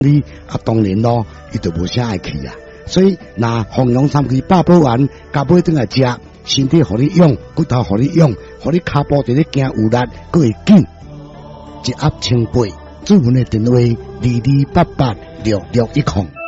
你啊，当然咯，伊就无啥爱去啊。所以，那弘扬3支八宝丸，加买转来食，身体互你用，骨头互你用，互你骹步伫咧行有力，佫会紧。一盒清杯，主文的电话：22886610。